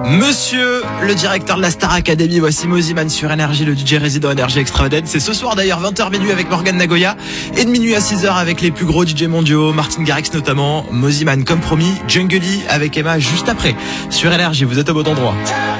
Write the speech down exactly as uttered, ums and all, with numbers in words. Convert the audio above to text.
Monsieur le directeur de la Star Academy, voici Mosiman sur Énergie, le D J résident Énergie Extravagance. C'est ce soir d'ailleurs, vingt heures minuit avec Morgan Nagoya et de minuit à six heures avec les plus gros D J mondiaux, Martin Garrix notamment. Mosiman comme promis, Jungly avec Emma juste après. Sur Énergie, vous êtes au bon endroit.